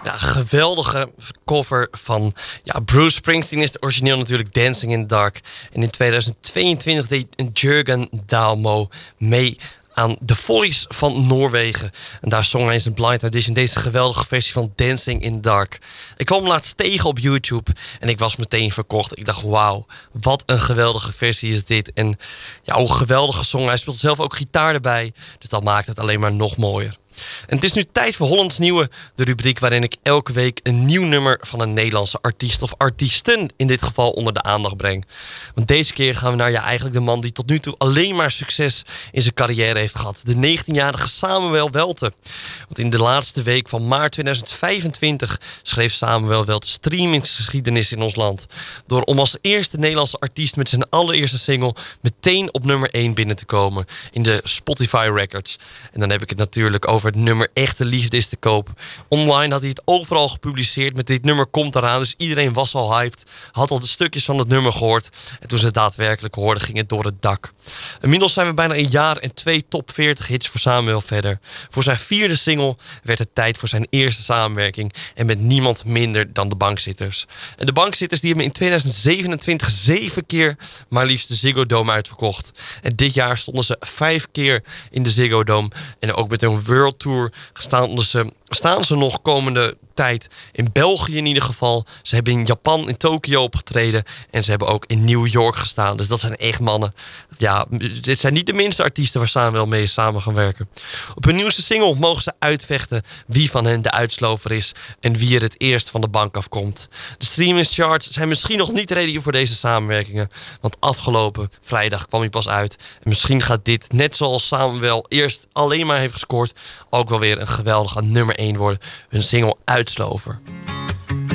Ja, geweldige cover van Bruce Springsteen is het origineel natuurlijk Dancing in the Dark. En in 2022 deed Jürgen Dalmo mee aan The Voice van Noorwegen. En daar zong hij in zijn blind audition deze geweldige versie van Dancing in the Dark. Ik kwam hem laatst tegen op YouTube en ik was meteen verkocht. Ik dacht, wauw, wat een geweldige versie is dit. En ja, hoe geweldig gezongen. Hij speelt zelf ook gitaar erbij. Dus dat maakt het alleen maar nog mooier. En het is nu tijd voor Hollands Nieuwe, de rubriek waarin ik elke week een nieuw nummer van een Nederlandse artiest of artiesten in dit geval onder de aandacht breng. Want deze keer gaan we naar eigenlijk de man die tot nu toe alleen maar succes in zijn carrière heeft gehad. De 19-jarige Samuel Welte. Want in de laatste week van maart 2025 schreef Samuel Welte streamingsgeschiedenis in ons land. Door om als eerste Nederlandse artiest met zijn allereerste single meteen op nummer 1 binnen te komen in de Spotify Records. En dan heb ik het natuurlijk over het nummer Echte Liefde is te koop. Online had hij het overal gepubliceerd met dit nummer komt eraan. Dus iedereen was al hyped. Had al de stukjes van het nummer gehoord. En toen ze het daadwerkelijk hoorden ging het door het dak. Inmiddels zijn we bijna een jaar en 2 top 40 hits voor Samuel verder. Voor zijn 4e single werd het tijd voor zijn eerste samenwerking. En met niemand minder dan de Bankzitters. En de Bankzitters die hebben in 2027 7 keer maar liefst de Ziggo Dome uitverkocht. En dit jaar stonden ze 5 keer in de Ziggo Dome. En ook met hun World Tour staan ze nog komende tijd in België in ieder geval. Ze hebben in Japan, in Tokio opgetreden. En ze hebben ook in New York gestaan. Dus dat zijn echt mannen. Ja, dit zijn niet de minste artiesten waar Samuel mee samen gaan werken. Op hun nieuwste single mogen ze uitvechten wie van hen de uitslover is en wie er het eerst van de bank afkomt. De streamingcharts zijn misschien nog niet ready voor deze samenwerkingen. Want afgelopen vrijdag kwam hij pas uit. En misschien gaat dit, net zoals Samuel eerst alleen maar heeft gescoord, ook wel weer een geweldige nummer 1 worden. Hun single Uitslover.